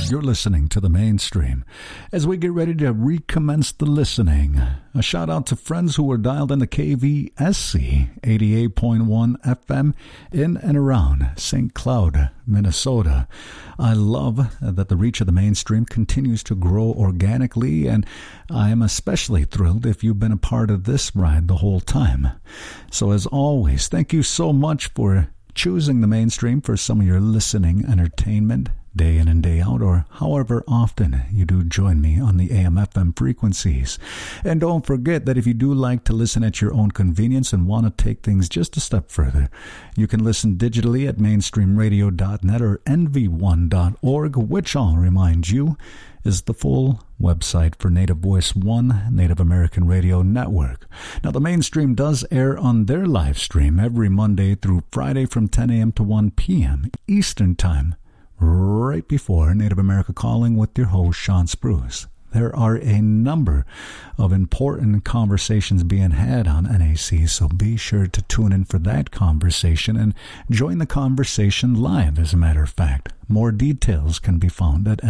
Yes, you're listening to the Mainstream. As we get ready to recommence the listening, a shout out to friends who were dialed into KVSC 88.1 FM in and around St. Cloud, Minnesota. I love that the reach of the Mainstream continues to grow organically, and I am especially thrilled if you've been a part of this ride the whole time. So as always, thank you so much for choosing the Mainstream for some of your listening entertainment, day in and day out, or however often you do join me on the AM/FM frequencies. And don't forget that if you do like to listen at your own convenience and want to take things just a step further, you can listen digitally at mainstreamradio.net or nv1.org, which I'll remind you is the full website for Native Voice One, Native American Radio Network. Now, the Mainstream does air on their live stream every Monday through Friday from 10 a.m. to 1 p.m. Eastern Time, right before Native America Calling with your host, Sean Spruce. There are a number of important conversations being had on NAC, so be sure to tune in for that conversation and join the conversation live, as a matter of fact. More details can be found at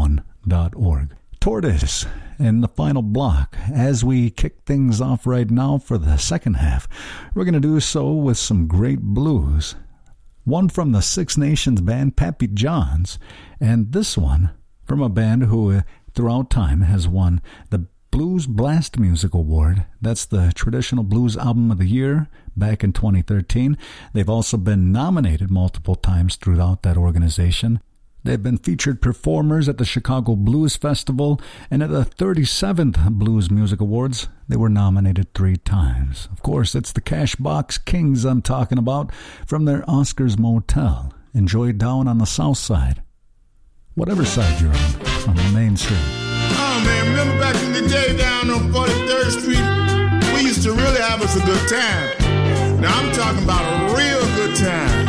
nv1.org. Tortoise in the final block. As we kick things off right now for the second half, we're going to do so with some great blues. One from the Six Nations band Pappy Johns, and this one from a band who throughout time has won the Blues Blast Music Award. That's the Traditional Blues Album of the Year back in 2013. They've also been nominated multiple times throughout that organization. They've been featured performers at the Chicago Blues Festival, and at the 37th Blues Music Awards, they were nominated 3 times. Of course, it's the Cashbox Kings I'm talking about from their Oscars Motel. Enjoy down on the south side. Whatever side you're on the Mainstream. Oh, man, remember back in the day down on 43rd Street? We used to really have us a good time. Now, I'm talking about a real good time.